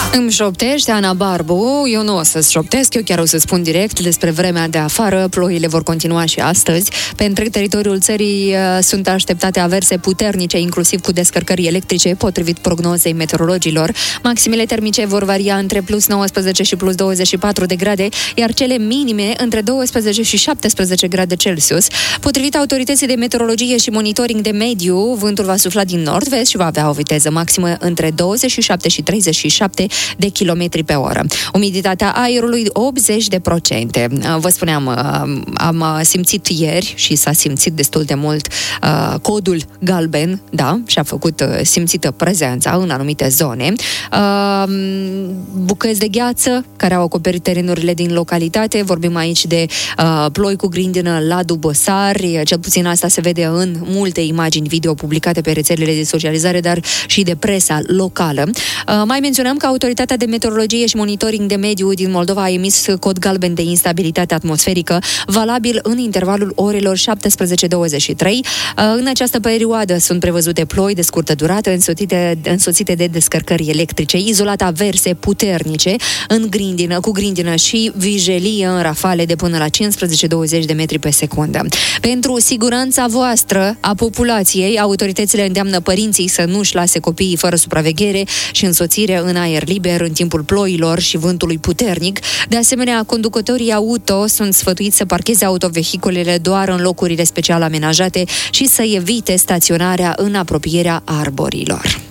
Îmi șoptește Ana Barbu, eu nu o să-ți șoptesc, eu chiar o să spun direct despre vremea de afară. Ploile vor continua și astăzi. Pe întreg teritoriul țării sunt așteptate averse puternice, inclusiv cu descărcări electrice, potrivit prognozei meteorologilor. Maximele termice vor varia între plus 19 și plus 24 de grade, iar cele minime între 12 și 17 grade Celsius. Potrivit autorității de meteorologie și monitoring de mediu, vântul va sufla din nord-vest și va avea o viteză maximă între 27 și 37 de kilometri pe oră. Umiditatea aerului 80%. Vă spuneam, am simțit ieri și s-a simțit destul de mult codul galben, da, și-a făcut simțită prezența în anumite zone. Bucăți de gheață care au acoperit terenurile din localitate. Vorbim aici de ploi cu grindină la Dubăsari. Cel puțin asta se vede în multe imagini video publicate pe rețelele de socializare, dar și de presa locală. Mai menționăm că Autoritatea de Meteorologie și Monitoring de Mediu din Moldova a emis cod galben de instabilitate atmosferică, valabil în intervalul orelor 17-23. În această perioadă sunt prevăzute ploi de scurtă durată, însoțite de descărcări electrice, izolat averse puternice cu grindină și vijelie în rafale de până la 15-20 de metri pe secundă. Pentru siguranța voastră, a populației, autoritățile îndeamnă părinții să nu-și lase copiii fără supraveghere și însoțire în aer liber în timpul ploilor și vântului puternic. De asemenea, conducătorii auto sunt sfătuiți să parcheze autovehiculele doar în locurile special amenajate și să evite staționarea în apropierea arborilor.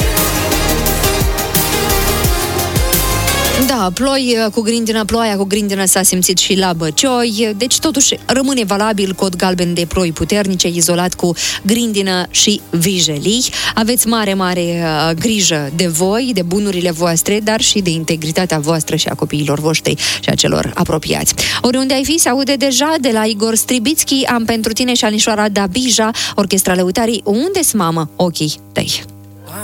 Da, ploaia cu grindină s-a simțit și la Băcioi, deci totuși rămâne valabil cod galben de ploi puternice, izolat cu grindină și vijelii. Aveți mare grijă de voi, de bunurile voastre, dar și de integritatea voastră și a copiilor voștri și a celor apropiați. Oriunde ai fi, se aude deja de la Igor Stribitski, Am pentru tine și Anișoara Dabija, Orchestra Lăutarii, Unde-s mamă ochii tăi?